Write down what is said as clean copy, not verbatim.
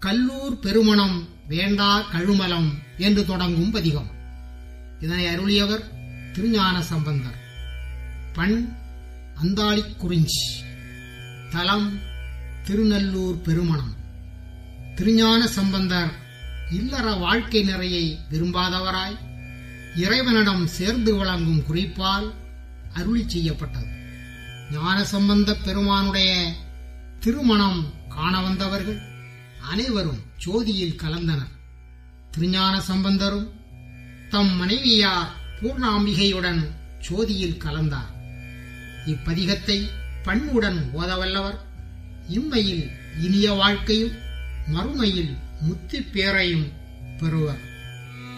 கல்லூர் பெருமணம் வேண்டா கழுமலம் என்று தொடங்கும் பதிகம். இதனை அருளியவர் திருஞான சம்பந்தர். பண் அந்தாளிக் குறிஞ்சி. தலம் திருநல்லூர் பெருமணம். திருஞான சம்பந்தர் இல்லற வாழ்க்கை நிறையை விரும்பாதவராய் இறைவனிடம் சேர்ந்து வழங்கும் குறிப்பால் அருளி செய்யப்பட்டது. ஞான சம்பந்த பெருமானுடைய திருமணம் காண வந்தவர்கள் அனைவரும் ஜோதியில் கலந்தனர். திருஞான சம்பந்தரும் தம் மனைவியார் பூர்ணாம்பிகையுடன் ஜோதியில் கலந்தார். இப்பதிகத்தை பண்ணுடன் ஓதவல்லவர் இம்மையில் இனிய வாழ்க்கையும் மறுமையில் முத்திப் பேரையும் பெறுவர்.